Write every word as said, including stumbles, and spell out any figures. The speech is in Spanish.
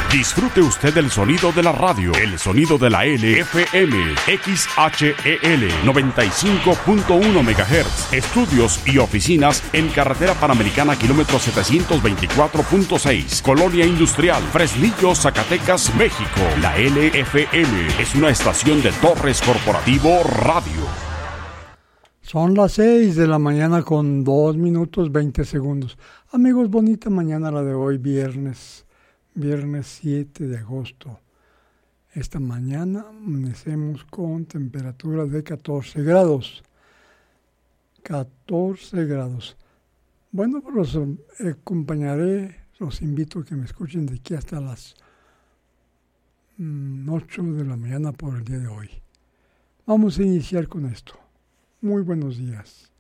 Disfrute usted el sonido de la radio, el sonido de la L F M, X H E L noventa y cinco punto uno megahertz. Estudios y oficinas en Carretera Panamericana, kilómetro setecientos veinticuatro punto seis, Colonia Industrial, Fresnillo, Zacatecas, México. La L F M es una estación de Torres Corporativo Radio. Son las seis de la mañana con dos minutos veinte segundos. Amigos, bonita mañana la de hoy, viernes. Viernes siete de agosto. Esta mañana amanecemos con temperatura de catorce grados. catorce grados. Bueno, pues los acompañaré, los invito a que me escuchen de aquí hasta las mm, ocho de la mañana por el día de hoy. Vamos a iniciar con esto. Muy buenos días.